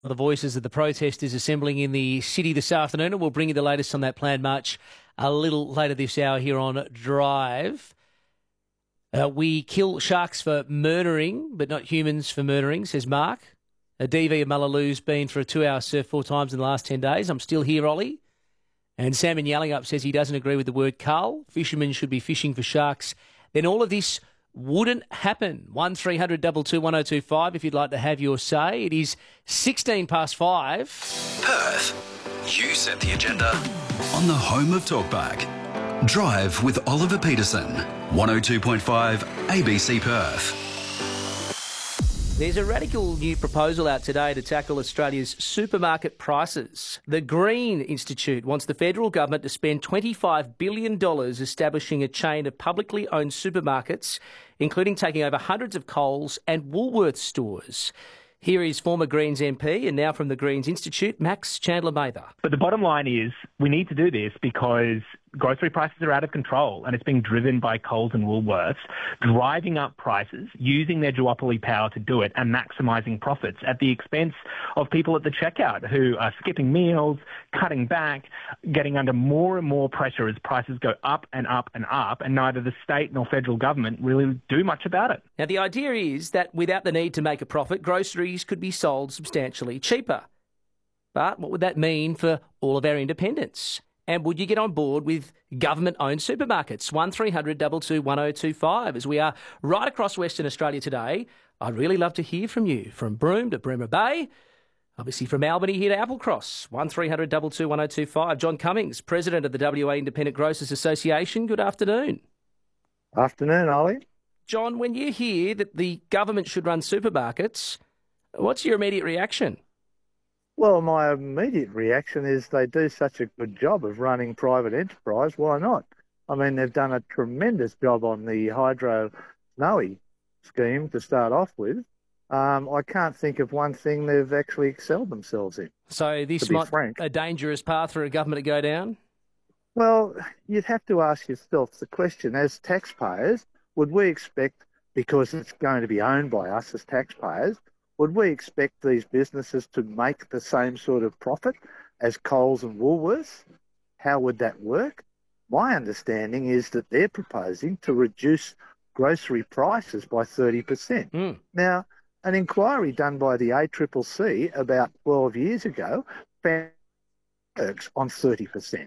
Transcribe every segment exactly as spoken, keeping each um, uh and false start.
Well, the voices of the protesters assembling in the city this afternoon, and we'll bring you the latest on that planned march a little later this hour here on Drive. Uh, we kill sharks for murdering, but not humans for murdering, says Mark. A D V of Mullaloo's been for a two-hour surf four times in the last ten days. I'm still here, Ollie. And Salmon Yellingup says he doesn't agree with the word cull. Fishermen should be fishing for sharks. Then all of this wouldn't happen. one three hundred two two one oh two five if you'd like to have your say. It is sixteen past five. Perth, you set the agenda on the home of Talkback. Drive with Oliver Peterson, one oh two point five A B C Perth. There's a radical new proposal out today to tackle Australia's supermarket prices. The Green Institute wants the federal government to spend twenty-five billion dollars establishing a chain of publicly owned supermarkets, including taking over hundreds of Coles and Woolworths stores. Here is former Greens M P and now from the Greens Institute, Max Chandler-Mather. But the bottom line is we need to do this because grocery prices are out of control and it's being driven by Coles and Woolworths, driving up prices, using their duopoly power to do it and maximising profits at the expense of people at the checkout who are skipping meals, cutting back, getting under more and more pressure as prices go up and up and up, and neither the state nor federal government really do much about it. Now, the idea is that without the need to make a profit, groceries could be sold substantially cheaper. But what would that mean for all of our independents? And would you get on board with government-owned supermarkets? one three hundred two two one oh two five. As we are right across Western Australia today, I'd really love to hear from you. From Broome to Bremer Bay, obviously from Albany here to Applecross. one three hundred two two one oh two five. John Cummings, President of the W A Independent Grocers Association. Good afternoon. Afternoon, Ollie. John, when you hear that the government should run supermarkets, what's your immediate reaction? Well, my immediate reaction is they do such a good job of running private enterprise. Why not? I mean, they've done a tremendous job on the Hydro Snowy scheme to start off with. Um, I can't think of one thing they've actually excelled themselves in. So this might be a dangerous path for a government to go down? Well, you'd have to ask yourself the question, as taxpayers, would we expect, because it's going to be owned by us as taxpayers, would we expect these businesses to make the same sort of profit as Coles and Woolworths? How would that work? My understanding is that they're proposing to reduce grocery prices by thirty percent. Mm. Now, an inquiry done by the A C C C about twelve years ago found works on thirty percent.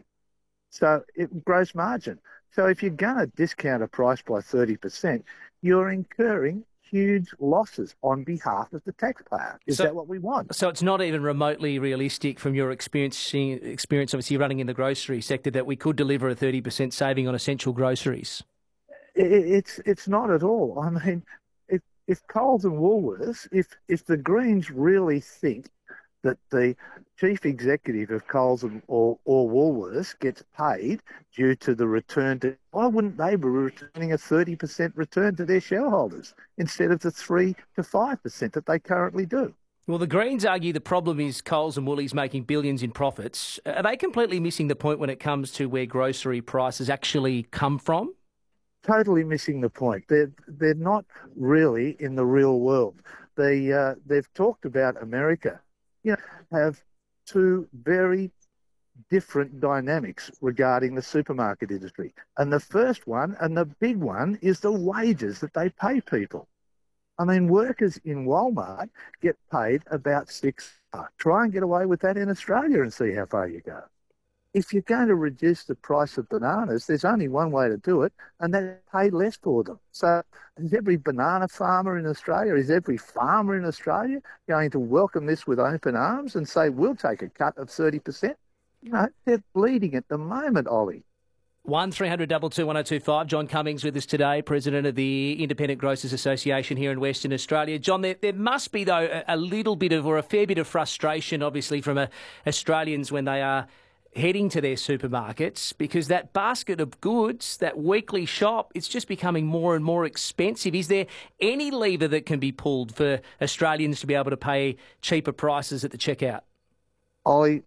So it gross margin. So if you're going to discount a price by thirty percent, you're incurring huge losses on behalf of the taxpayer. Is so, that what we want? So it's not even remotely realistic from your experience, experience obviously running in the grocery sector, that we could deliver a thirty percent saving on essential groceries? It, it's it's not at all. I mean, if, if Coles and Woolworths, if, if the Greens really think that the chief executive of Coles and, or, or Woolworths gets paid due to the return to, why wouldn't they be returning a thirty percent return to their shareholders instead of the three to five percent that they currently do? Well, the Greens argue the problem is Coles and Woolies making billions in profits. Are they completely missing the point when it comes to where grocery prices actually come from? Totally missing the point. They're, they're not really in the real world. They, uh, they've talked about America. You know, have two very different dynamics regarding the supermarket industry. And the first one, and the big one, is the wages that they pay people. I mean, workers in Walmart get paid about six bucks. Try and get away with that in Australia and see how far you go. If you're going to reduce the price of bananas, there's only one way to do it, and that's pay less for them. So is every banana farmer in Australia, is every farmer in Australia going to welcome this with open arms and say, we'll take a cut of thirty percent? You know, they're bleeding at the moment, Ollie. one three hundred two two one oh two five. John Cummings with us today, President of the Independent Grocers Association here in Western Australia. John, there, there must be, though, a, a little bit of, or a fair bit of frustration, obviously, from uh, Australians when they are heading to their supermarkets, because that basket of goods, that weekly shop, it's just becoming more and more expensive. Is there any lever that can be pulled for Australians to be able to pay cheaper prices at the checkout? Ollie,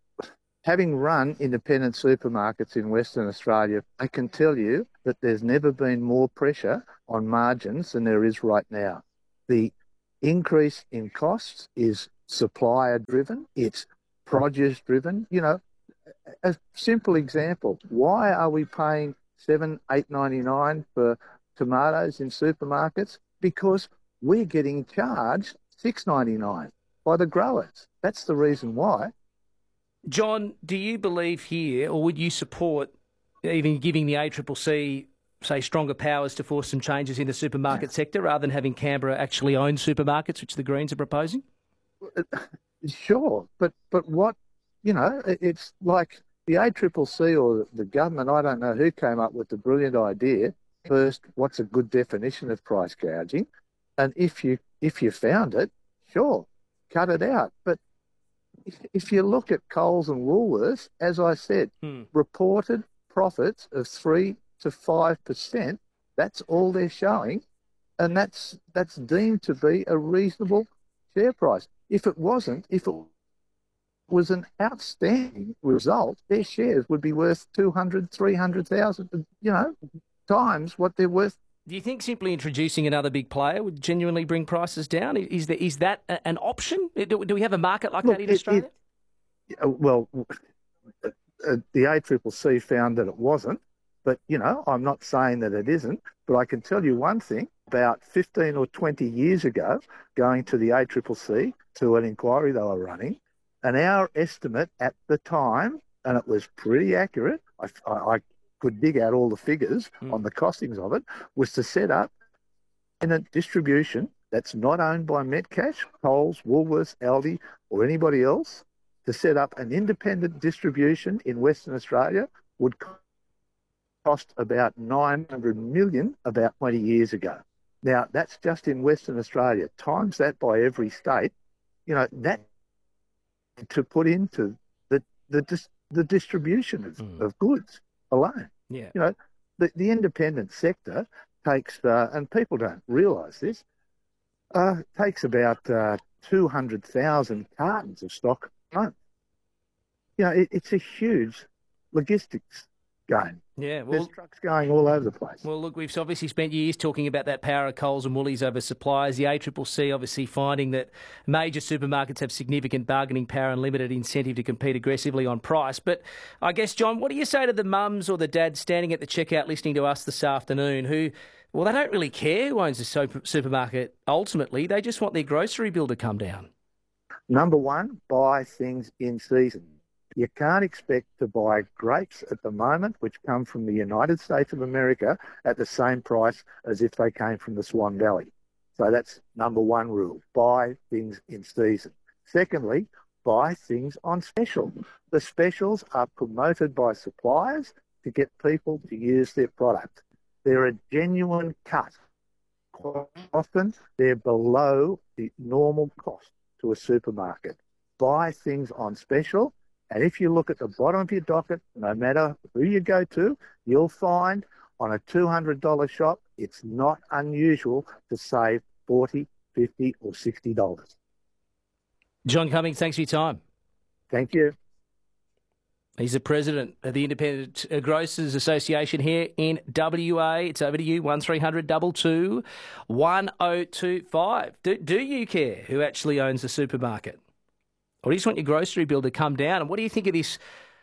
having run independent supermarkets in Western Australia, I can tell you that there's never been more pressure on margins than there is right now. The increase in costs is supplier driven, it's produce driven. You know, a simple example, why are we paying seven, eight ninety nine for tomatoes in supermarkets? Because we're getting charged six ninety nine by the growers. That's the reason why. John, do you believe here, or would you support even giving the A C C C, say, stronger powers to force some changes in the supermarket sector rather than having Canberra actually own supermarkets, which the Greens are proposing? Sure, but but what, you know, it's like the A C C C or the government, I don't know who came up with the brilliant idea. First, what's a good definition of price gouging? And if you if you found it, sure, cut it out. But if, if you look at Coles and Woolworths, as I said, hmm. reported profits of three to five percent, that's all they're showing, and that's that's deemed to be a reasonable share price. If it wasn't, if it was an outstanding result, their shares would be worth two hundred, three hundred thousand, you know, times what they're worth. Do you think simply introducing another big player would genuinely bring prices down? Is there, is that an option? Do, do we have a market like Look, that in it, Australia? It, well, the A C C C found that it wasn't, but, you know, I'm not saying that it isn't, but I can tell you one thing. About fifteen or twenty years ago, going to the A C C C to an inquiry they were running, and our estimate at the time, and it was pretty accurate, I, I, I could dig out all the figures mm. on the costings of it, was to set up a distribution that's not owned by Metcash, Coles, Woolworths, Aldi, or anybody else. To set up an independent distribution in Western Australia would cost about nine hundred million dollars about twenty years ago. Now, that's just in Western Australia. Times that by every state, you know, that to put into the the, the distribution of, mm. of goods alone. Yeah. You know, the, the independent sector takes, uh, and people don't realise this, uh, takes about uh, two hundred thousand cartons of stock a month. You know, it, it's a huge logistics game. Yeah, well, there's trucks going all over the place. Well, look, we've obviously spent years talking about that power of Coles and Woolies over suppliers. The A C C C obviously finding that major supermarkets have significant bargaining power and limited incentive to compete aggressively on price. But I guess, John, what do you say to the mums or the dads standing at the checkout listening to us this afternoon who, well, they don't really care who owns the supermarket ultimately. They just want their grocery bill to come down. Number one, buy things in season. You can't expect to buy grapes at the moment, which come from the United States of America, at the same price as if they came from the Swan Valley. So that's number one rule. Buy things in season. Secondly, buy things on special. The specials are promoted by suppliers to get people to use their product. They're a genuine cut. Quite often, they're below the normal cost to a supermarket. Buy things on special. And if you look at the bottom of your docket, no matter who you go to, you'll find on a two hundred dollars shop, it's not unusual to save forty dollars, fifty dollars or sixty dollars. John Cummings, thanks for your time. Thank you. He's the president of the Independent Grocers Association here in W A. It's over to you, one three hundred two two two one oh two five. Do, do you care who actually owns the supermarket? Or do you just want your grocery bill to come down? And what do you think of this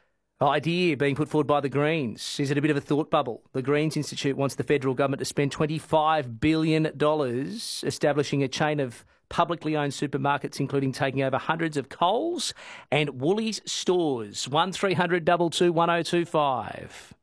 idea being put forward by the Greens? Is it a bit of a thought bubble? The Greens Institute wants the federal government to spend twenty-five billion dollars establishing a chain of publicly owned supermarkets, including taking over hundreds of Coles and Woolies stores. one three hundred two two one oh two five.